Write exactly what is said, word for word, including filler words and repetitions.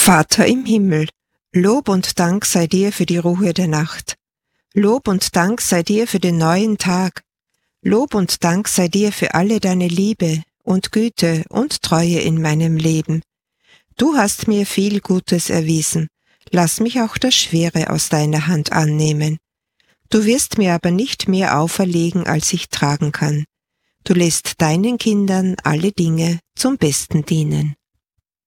Vater im Himmel, Lob und Dank sei dir für die Ruhe der Nacht. Lob und Dank sei dir für den neuen Tag. Lob und Dank sei dir für alle deine Liebe und Güte und Treue in meinem Leben. Du hast mir viel Gutes erwiesen. Lass mich auch das Schwere aus deiner Hand annehmen. Du wirst mir aber nicht mehr auferlegen, als ich tragen kann. Du lässt deinen Kindern alle Dinge zum Besten dienen.